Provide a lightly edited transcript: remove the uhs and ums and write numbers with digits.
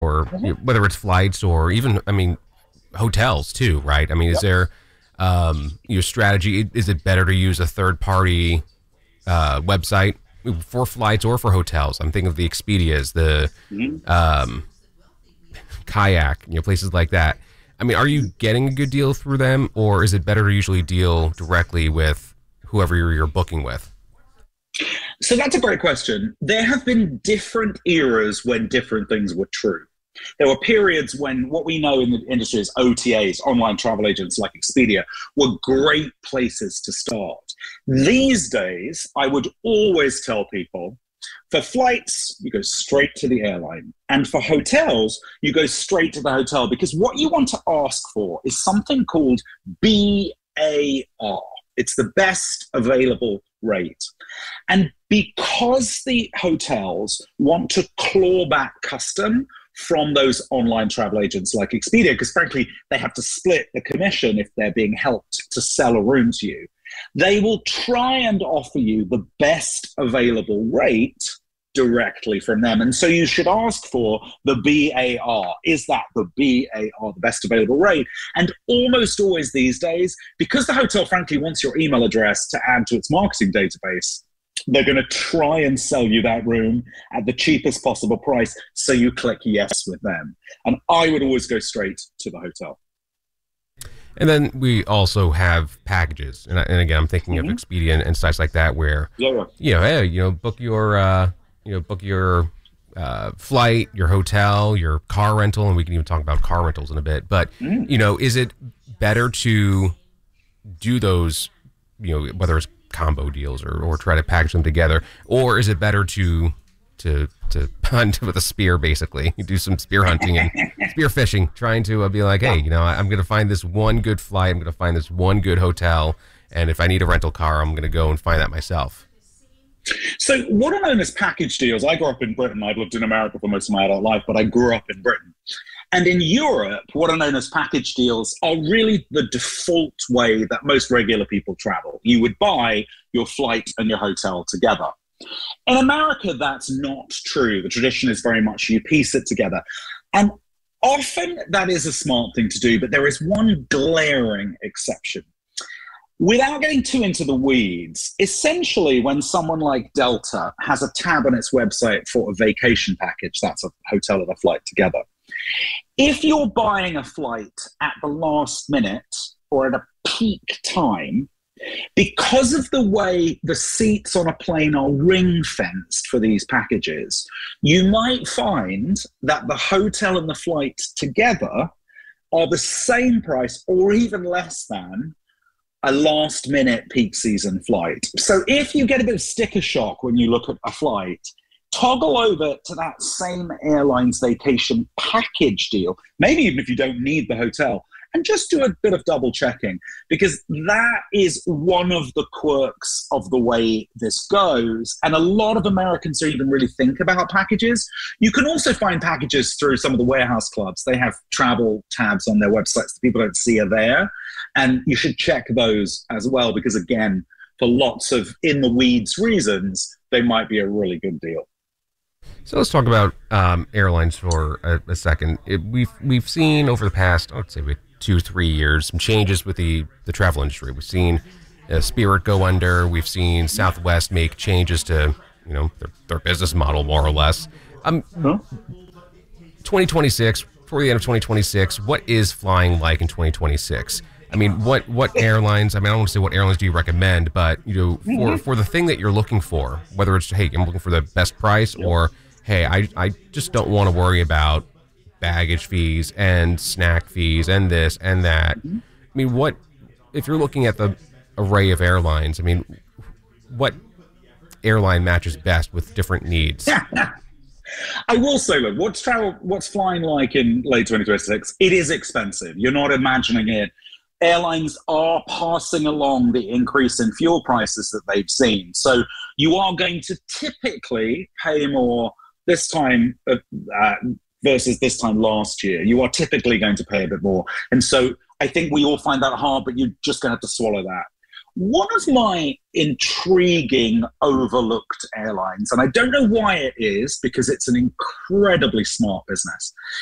or whether it's flights or even, I mean, hotels too, right? I mean, is there your strategy? Is it better to use a third party website for flights or for hotels? I'm thinking of the Expedias, the Kayak, places like that. I mean, are you getting a good deal through them, or is it better to usually deal directly with whoever you're booking with? So that's a great question. There have been different eras when different things were true. There were periods when what we know in the industry as OTAs, online travel agents like Expedia, were great places to start. These days, I would always tell people, for flights, you go straight to the airline. And for hotels, you go straight to the hotel, because what you want to ask for is something called BAR. It's the best available rate. And because the hotels want to claw back custom from those online travel agents like Expedia, because frankly, they have to split the commission if they're being helped to sell a room to you, they will try and offer you the best available rate directly from them. And so you should ask for the BAR. Is that the BAR, the best available rate? And almost always these days, because the hotel frankly wants your email address to add to its marketing database, they're going to try and sell you that room at the cheapest possible price, so you click yes with them. And I would always go straight to the hotel. And then we also have packages, and again, I'm thinking of Expedia and sites like that, where book your flight, your hotel, your car rental, and we can even talk about car rentals in a bit. But is it better to do those, whether it's combo deals or try to package them together, or is it better to hunt with a spear? Basically, you do some spear hunting and spear fishing, trying to be like, hey, I'm going to find this one good flight, I'm going to find this one good hotel, and if I need a rental car, I'm going to go and find that myself. So what are known as package deals? I grew up in Britain. I've lived in America for most of my adult life, but I grew up in Britain. And in Europe, what are known as package deals are really the default way that most regular people travel. You would buy your flight and your hotel together. In America, that's not true. The tradition is very much you piece it together. And often that is a smart thing to do, but there is one glaring exception. Without getting too into the weeds, essentially when someone like Delta has a tab on its website for a vacation package, that's a hotel and a flight together. If you're buying a flight at the last minute or at a peak time, because of the way the seats on a plane are ring-fenced for these packages, you might find that the hotel and the flight together are the same price or even less than a last-minute peak season flight. So if you get a bit of sticker shock when you look at a flight, toggle over to that same airline's vacation package deal, maybe even if you don't need the hotel, and just do a bit of double checking, because that is one of the quirks of the way this goes. And a lot of Americans don't even really think about packages. You can also find packages through some of the warehouse clubs. They have travel tabs on their websites that people don't see are there. And you should check those as well, because again, for lots of in the weeds reasons, they might be a really good deal. So let's talk about airlines for a second. We've seen over the past, I'd say 2-3 years, some changes with the travel industry. We've seen Spirit go under. We've seen Southwest make changes to their business model, more or less. 2026, before the end of 2026, what is flying like in 2026? I mean, what airlines? I mean, I don't want to say what airlines do you recommend, but for the thing that you're looking for, whether it's I'm looking for the best price, or hey, I just don't want to worry about baggage fees and snack fees and this and that. I mean, what if you're looking at the array of airlines? I mean, what airline matches best with different needs? I will say, look, what's flying like in late 2026? It is expensive. You're not imagining it. Airlines are passing along the increase in fuel prices that they've seen. So you are going to typically pay more this time versus this time last year. You are typically going to pay a bit more. And so I think we all find that hard, but you're just going to have to swallow that. One of my intriguing, overlooked airlines, and I don't know why it is, because it's an incredibly smart business,